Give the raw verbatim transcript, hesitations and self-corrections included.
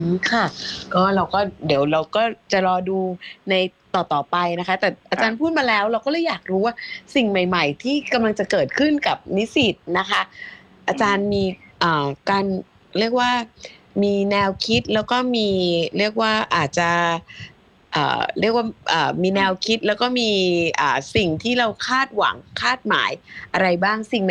อืม ค่ะ ก็เราก็ เดี๋ยวเราก็จะรอดูในต่อ ๆ ไปนะคะ แต่อาครจัารบย์พูดมาแล้ว เราก็เลยอยากรู้ว่า สิ่งใหม่ ๆ ที่กำลังจะเกิดขึ้นกับนิสิตนะคะ อาจอือฮาึรย์มี อ่า การ เรียกว่า มีแนวคิด แล้วก็มี เรียกว่าอาจจะ อ่า เรียกว่า อ่า มีอืมแนวคิด แล้วก็มี อ่า สิ่งที่เราคาดหวัง คาดหมายอะไรบ้าง? สิ่งใ